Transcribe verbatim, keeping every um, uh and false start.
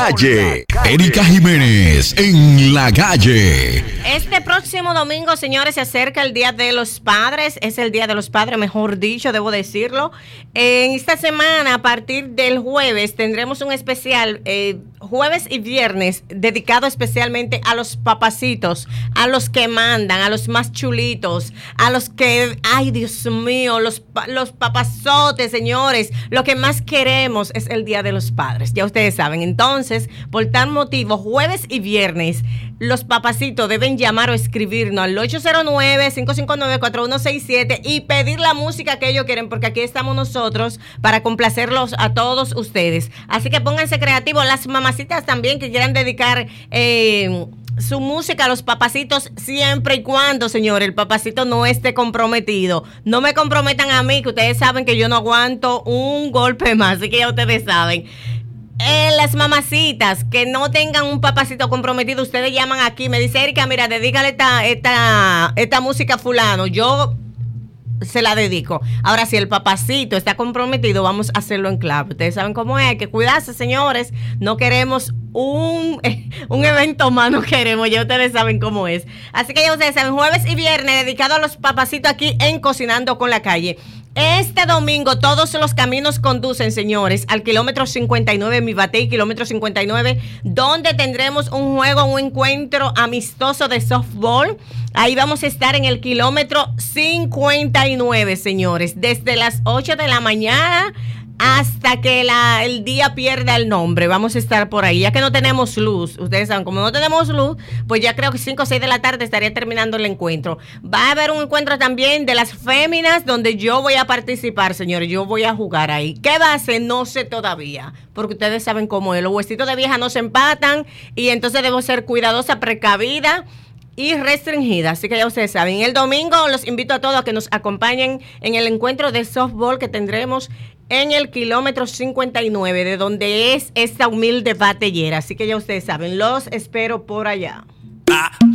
calle. Erika Jiménez en la calle. Este próximo domingo, señores, se acerca el Día de los Padres. Es el Día de los Padres, mejor dicho, debo decirlo. En esta semana, a partir del jueves, tendremos un especial, eh, jueves y viernes, dedicado especialmente a los papacitos, a los que mandan, a los más chulitos, a los que, ay, Dios mío, los, los papazotes, señores. Lo que más queremos es el Día de los Padres, ya ustedes saben. Entonces, por tal motivo, jueves y viernes, los papacitos deben llamar o escribirnos al ocho cero nueve, cinco cinco nueve, cuatro uno seis siete y pedir la música que ellos quieren, porque aquí estamos nosotros para complacerlos a todos ustedes. Así que pónganse creativos. Las mamacitas también que quieran dedicar eh, su música a los papacitos, siempre y cuando, señores, el papacito no esté comprometido. No me comprometan a mí, que ustedes saben que yo no aguanto un golpe más, así que ya ustedes saben. Eh, las mamacitas que no tengan un papacito comprometido, ustedes llaman aquí, me dice Erika, mira, dedícale esta, esta, esta música a fulano, yo se la dedico. Ahora, si el papacito está comprometido, vamos a hacerlo en clave. Ustedes saben cómo es, hay que cuidarse, señores. No queremos un, un evento más, no queremos, ya ustedes saben cómo es. Así que ya ustedes saben, jueves y viernes dedicado a los papacitos aquí en Cocinando con la Calle. Este domingo todos los caminos conducen, señores, al kilómetro cincuenta y nueve, Mi Batey, kilómetro cincuenta y nueve, donde tendremos un juego, un encuentro amistoso de softball. Ahí vamos a estar en el kilómetro cincuenta y nueve, señores, desde las ocho de la mañana hasta que la, el día pierda el nombre. Vamos a estar por ahí, ya que no tenemos luz. Ustedes saben, como no tenemos luz, pues ya creo que cinco o seis de la tarde estaría terminando el encuentro. Va a haber un encuentro también de las féminas, donde yo voy a participar, señores. Yo voy a jugar ahí. ¿Qué va a hacer? No sé todavía, porque ustedes saben cómo es. Los huesitos de vieja no se empatan, y entonces debo ser cuidadosa, precavida y restringida, así que ya ustedes saben. El domingo los invito a todos a que nos acompañen en el encuentro de softball que tendremos en el kilómetro cincuenta y nueve, de donde es esta humilde batellera, así que ya ustedes saben, los espero por allá.